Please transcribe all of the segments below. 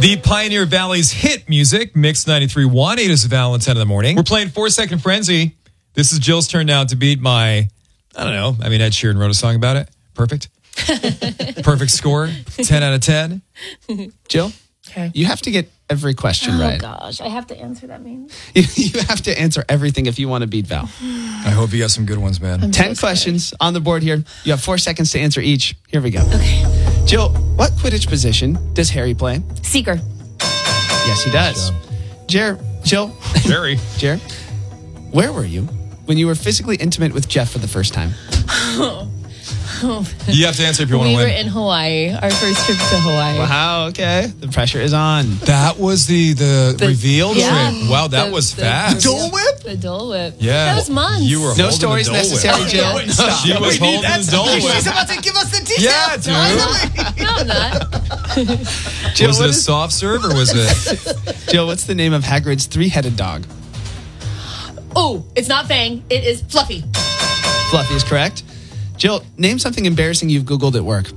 The Pioneer Valley's hit music, Mix 93.1. It is Valentine in the morning. We're playing 4 Second Frenzy. This is Jill's turn now to beat my, I don't know. I mean, Ed Sheeran wrote a song about it. Perfect. Perfect score. 10 out of 10. Jill, Okay. you have to get every question Oh, right. gosh. I have to answer that, man. You have to answer everything if you want to beat Val. I hope you got some good ones, man. 10 questions on the board here. You have 4 seconds to answer each. Here we go. Okay. Jill, what Quidditch position does Harry play? Seeker. Yes, he does. Jill, Jerry. Jer, where were you when you were physically intimate with Jeff for the first time? You have to answer if you want We to were win. in Hawaii. Our first trip to Hawaii. Wow, okay. The pressure is on. That was the reveal yeah. trip. Wow, that was fast. Dole Whip? The Dole Whip. Yeah. That was months. You were No holding stories the Dole Whip. necessary, Jill. She was holding the Dole Whip. about to give us the details. Yeah, dude. No, I'm not. Jill, Was it what a is- soft serve or was it? Jill, what's the name of Hagrid's 3-headed dog? Oh, it's not Fang. It is Fluffy. Fluffy is correct. Jill, name something embarrassing you've Googled at work.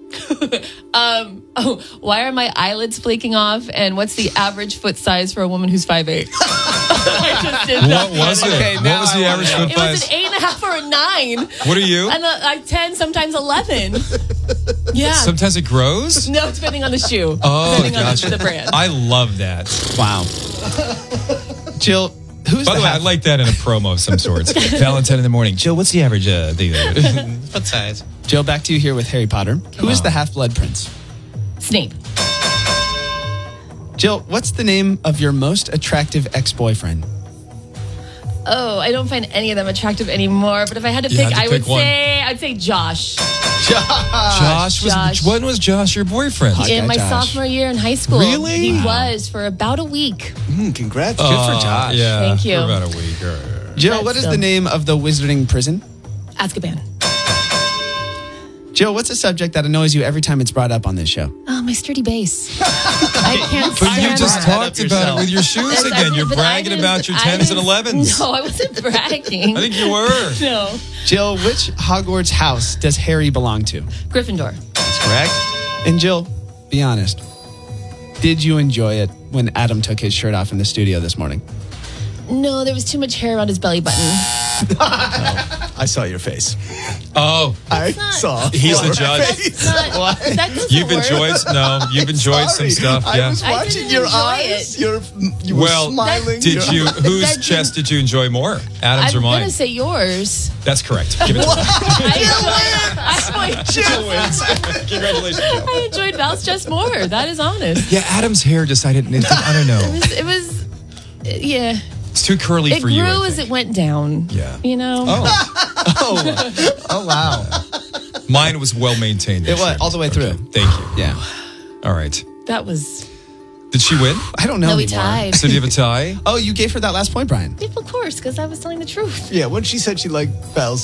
Why are my eyelids flaking off? And what's the average foot size for a woman who's 5'8"? I just did that. What was it? Okay, What now was the I average wanna foot It was size? an 8.5 or a 9. What are you? And like 10, sometimes 11. Yeah. Sometimes it grows? No, depending on the shoe. Oh, depending on gotcha. the brand. I love that. Wow. Jill, who's By the way, half- I'd like that in a promo of some sorts. Valentine in the morning. Jill, what's the average thing? What size? Jill, back to you here with Harry Potter. Who is the Half-Blood Prince? Snape. Jill, what's the name of your most attractive ex-boyfriend? Oh, I don't find any of them attractive anymore. But if I had to You pick, had to I would pick one. say I'd say Josh. Josh was. Josh. When was Josh your boyfriend? In my Josh. sophomore year in high school. Really? He Wow. was for about a week. Congrats. Good for Josh. Yeah. Thank you. For about a week. Jill, That's what is dumb. the name of the wizarding prison? Azkaban. Jill, what's a subject that annoys you every time it's brought up on this show? Oh, my sturdy base. I can't But you stand just that. talked about it with your shoes That's again. You're but I bragging didn't- about your I 10s and didn't- 11s. No, I wasn't bragging. I think you were. No. Jill, which Hogwarts house does Harry belong to? Gryffindor. That's correct. And Jill, be honest. Did you enjoy it when Adam took his shirt off in the studio this morning? No, there was too much hair around his belly button. I saw your face. Oh, I not- saw. he's the your judge. face. Not, that doesn't You've work. you've enjoyed some Sorry. stuff. I Yeah. was I watching didn't your enjoy eyes. it. You were Well, smiling. did you? Whose That chest did you enjoy more? Adam's I'm or mine? gonna say yours. That's correct. Give it to me. Congratulations. I enjoyed Val's chest more. That is honest. Yeah, Adam's hair decided. I don't know. It was yeah. It's too curly It for you. I grew as think. it went down. Yeah. You know? Oh, wow. Mine was well maintained. It was, all the way through. Thank you. Yeah. All right. That was Did she win? I don't know no, we anymore. tied. So do you have a tie? Oh, you gave her that last point, Brian. Of course, because I was telling the truth. Yeah, when she said she liked Val's